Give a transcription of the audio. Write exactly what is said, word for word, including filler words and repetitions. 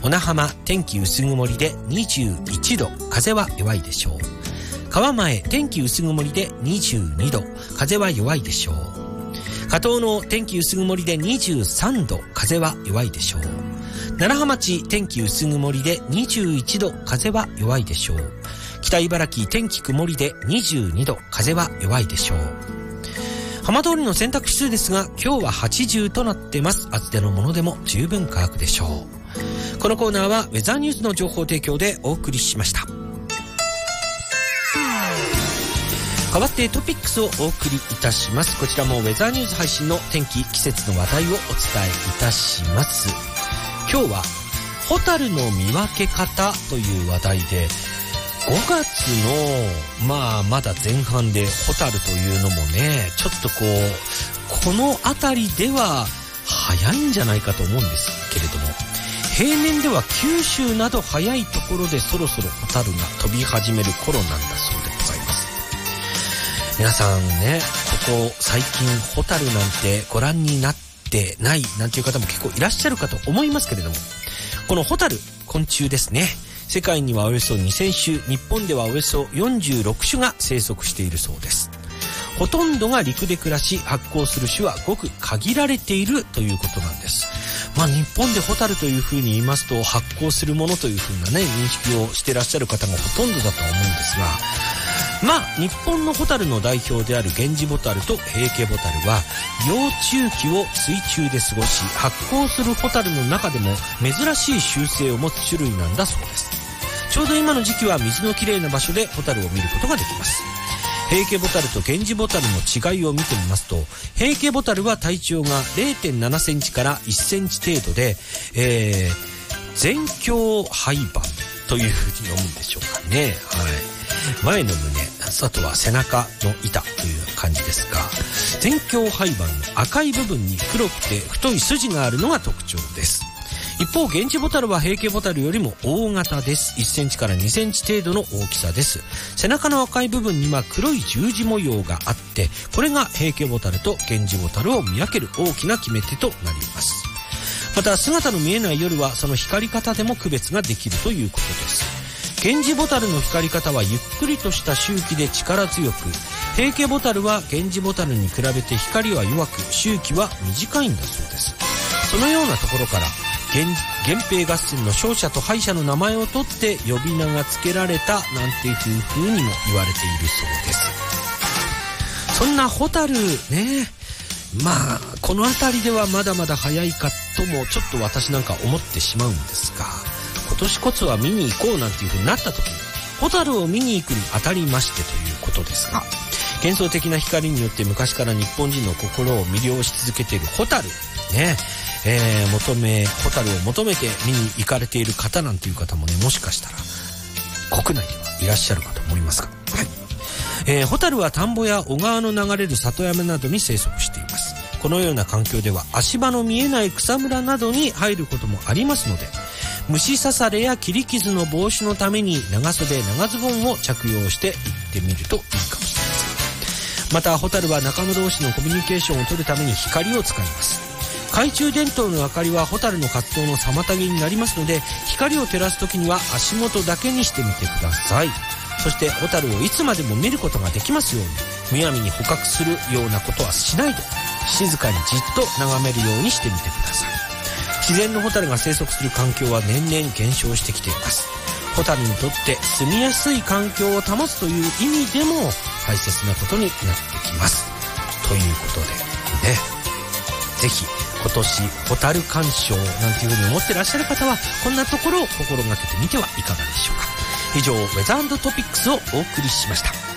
小名浜天気薄曇りでにじゅういちど、風は弱いでしょう。川前天気薄曇りでにじゅうにど、風は弱いでしょう。加東の天気薄曇りでにじゅうさんど、風は弱いでしょう。楢葉町天気薄曇りでにじゅういちど、風は弱いでしょう。北茨城天気曇りでにじゅうにど、風は弱いでしょう。浜通りの洗濯指数ですが、今日ははちじゅうとなってます。厚手のものでも十分乾くでしょう。このコーナーはウェザーニュースの情報提供でお送りしました。代わってトピックスをお送りいたします。こちらもウェザーニュース配信の天気季節の話題をお伝えいたします。今日はホタルの見分け方という話題で、ごがつのまあまだ前半でホタルというのもね、ちょっとこうこの辺りでは早いんじゃないかと思うんですけれども、平年では九州など早いところでそろそろホタルが飛び始める頃なんだそうでございます。皆さんね、ここ最近ホタルなんてご覧になってないなんていう方も結構いらっしゃるかと思いますけれども、このホタル、昆虫ですね。世界にはおよそにせんしゅ、日本ではおよそよんじゅうろくしゅが生息しているそうです。ほとんどが陸で暮らし、発光する種はごく限られているということなんです。まあ日本でホタルというふうに言いますと、発光するものというふうなね、認識をしてらっしゃる方がほとんどだとは思うんですが、まあ日本のホタルの代表であるゲンジボタルとヘイケボタルは幼虫期を水中で過ごし、発光するホタルの中でも珍しい習性を持つ種類なんだそうです。ちょうど今の時期は水のきれいな場所でホタルを見ることができます。ヘイケボタルとゲンジボタルの違いを見てみますと、ヘイケボタルは体長が れいてんななセンチからいっセンチ程度で、えー、前胸胚盤というふうに読むんでしょうかね。はい。前の胸、あとは背中の板という感じですが、前胸胚盤の赤い部分に黒くて太い筋があるのが特徴です。一方、ゲンジボタルはヘイケボタルよりも大型です。いっセンチからにセンチ程度の大きさです。背中の赤い部分には黒い十字模様があって、これがヘイケボタルとゲンジボタルを見分ける大きな決め手となります。また、姿の見えない夜はその光り方でも区別ができるということです。ゲンジボタルの光り方はゆっくりとした周期で力強く、ヘイケボタルはゲンジボタルに比べて光は弱く、周期は短いんだそうです。そのようなところから、源平合戦の勝者と敗者の名前を取って呼び名が付けられたなんていう風にも言われているそうです。そんなホタルね、まあこの辺りではまだまだ早いかともちょっと私なんか思ってしまうんですが、今年こそは見に行こうなんていう風になった時に、ホタルを見に行くにあたりましてということですが、幻想的な光によって昔から日本人の心を魅了し続けているホタルね、えー、求めホタルを求めて見に行かれている方なんていう方もね、もしかしたら国内にはいらっしゃるかと思いますが、はい、えー、ホタルは田んぼや小川の流れる里山などに生息しています。このような環境では足場の見えない草むらなどに入ることもありますので、虫刺されや切り傷の防止のために長袖長ズボンを着用して行ってみるといいかもしれません。またホタルは仲間同士のコミュニケーションを取るために光を使います。懐中電灯の明かりはホタルの活動の妨げになりますので、光を照らすときには足元だけにしてみてください。そしてホタルをいつまでも見ることができますように、むやみに捕獲するようなことはしないで、静かにじっと眺めるようにしてみてください。自然のホタルが生息する環境は年々減少してきています。ホタルにとって住みやすい環境を保つという意味でも大切なことになってきます。ということでね、ぜひ今年ホタル鑑賞なんていう風に思ってらっしゃる方は、こんなところを心がけてみてはいかがでしょうか。以上、ウェザー&トピックスをお送りしました。